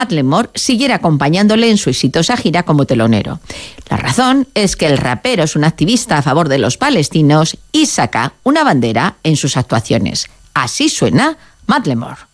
Macklemore siguiera acompañándole en su exitosa gira como telonero. La razón es que el rapero es un activista a favor de los palestinos y saca una bandera en sus actuaciones. Así suena Macklemore.